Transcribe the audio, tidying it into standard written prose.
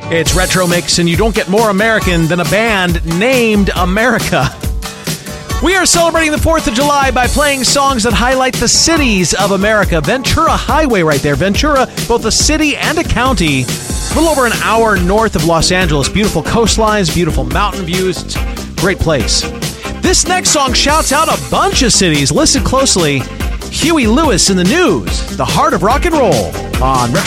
It's Retro Mix, and you don't get more American than a band named America. We are celebrating the 4th of July by playing songs that highlight the cities of America. Ventura Highway right there. Ventura, both a city and a county. A little over an hour north of Los Angeles. Beautiful coastlines, beautiful mountain views. It's a great place. This next song shouts out a bunch of cities. Listen closely. Huey Lewis in the News, the heart of rock and roll on Retro